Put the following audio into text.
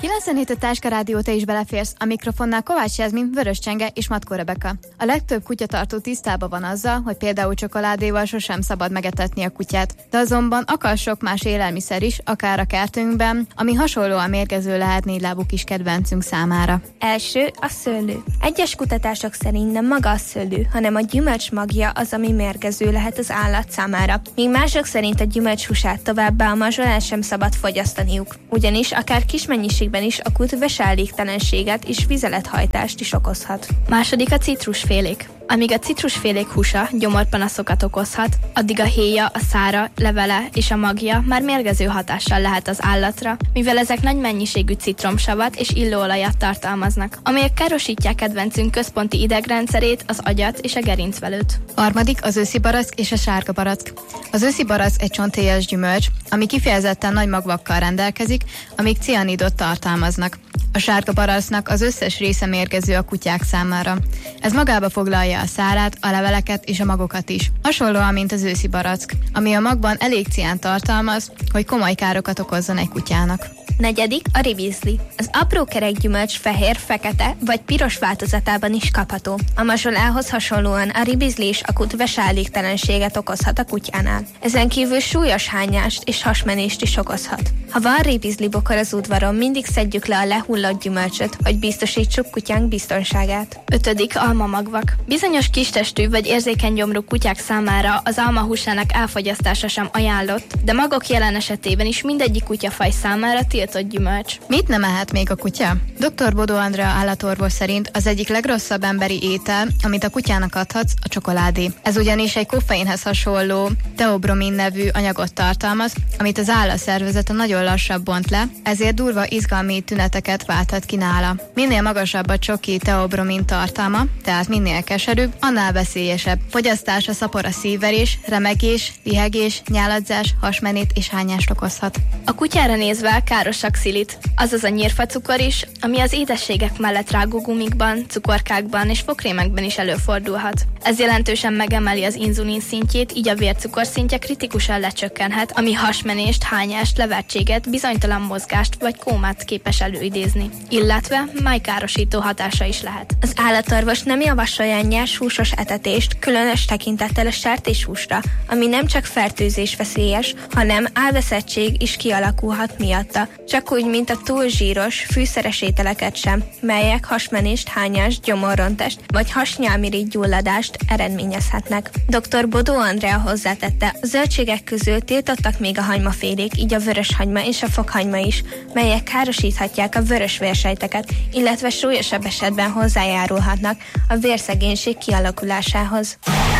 97 a Táska Rádió, te is beleférsz. A mikrofonnál Kovács Jászmin, Vörös Csenge és Matkó Rebeka. A legtöbb kutyatartó tisztában van azzal, hogy például csokoládéval sosem szabad megetetni a kutyát. De azonban akar sok más élelmiszer is, akár a kertünkben, ami hasonlóan mérgező lehet négylábú kis kedvencünk számára. Első a szőlő. Egyes kutatások szerint nem maga a szőlő, hanem a gyümölcs magja az, ami mérgező lehet az állat számára. Míg mások szerint a gyümölcs húsát továbbá a mazsolán sem szabad fogyasztaniuk. Ugyanis akár kis mennyiségben is a kut veselégtelenséget és vizelethajtást is okozhat. Második a citrusfélék. Amíg a citrusfélék húsa gyomorpanaszokat okozhat, addig a héja, a szára, levele és a magja már mérgező hatással lehet az állatra, mivel ezek nagy mennyiségű citromsavat és illóolajat tartalmaznak, amelyek károsítják kedvencünk központi idegrendszerét, az agyat és a gerincvelőt. Harmadik az őszi barack és a sárga barack. Az őszi barack egy csonthéjas gyümölcs, ami kifejezetten nagy magvakkal rendelkezik, amik cianidot tartalmaznak. A sárga baracknak az összes része mérgező a kutyák számára. Ez magába foglalja a szárát, a leveleket és a magokat is. Hasonlóan, mint az őszi barack, ami a magban elég ciánt tartalmaz, hogy komoly károkat okozzon egy kutyának. Negyedik a ribizli. Az apró kerek gyümölcs fehér, fekete vagy piros változatában is kapható. A mazsolához hasonlóan a ribizli is akut veselégtelenséget okozhat a kutyánál. Ezen kívül súlyos hányást és hasmenést is okozhat. Ha van ribizli bokor az udvaron, mindig szedjük le a lehullott gyümölcsöt, hogy biztosítsuk kutyánk biztonságát. Ötödik almamagvak. Bizonyos kistestű vagy érzékeny gyomrú kutyák számára az almahúsának elfogyasztása sem ajánlott, de magok jelen esetében is mindegyik kutyafaj számára tiltott gyümölcs. Mit nem ehet még a kutya? Dr. Bodó Andrea állatorvos szerint az egyik legrosszabb emberi étel, amit a kutyának adhatsz, a csokoládé. Ez ugyanis egy koffeinhez hasonló teobromin nevű anyagot tartalmaz, amit az állatszervezete nagyon lassabb bont le, ezért durva izgalmi tüneteket válthat ki nála. Minél magasabb a csoki teobromin tartalma, tehát minél keserűbb, annál veszélyesebb. Fogyasztása szapora szívverés, remegés, lihegés, nyáladzás, hasmenét és hányást okozhat. A kutyára nézve káros a xzilit, azaz a nyírfacukor is, ami az édességek mellett rágógumikban, cukorkákban és fogkrémekben is előfordulhat. Ez jelentősen megemeli az inzulin szintjét, így a vércukor szintje kritikusan lecsökkenhet, ami hasmenést, hányást, levertséget, bizonytalan mozgást vagy kómát képes előidézni, illetve májkárosító hatása is lehet. Az állatorvos nem javasolja a nyers húsos etetést, különös tekintettel a sertéshúsra, ami nem csak fertőzés veszélyes, hanem álveszettség is kialakulhat miatta, csak úgy, mint a túl zsíros, fűszeres ételeket sem, melyek hasmenést, hányást, gyomorrontást vagy hasnyálmirigy gyulladást eredményezhetnek. Dr. Bodó Andrea hozzátette, a zöldségek közül tiltottak még a hagymafélék, így a vöröshagyma és a fokhagyma is, melyek károsíthatják a vörös vérsejteket, illetve súlyosabb esetben hozzájárulhatnak a vérszegénység kialakulásához.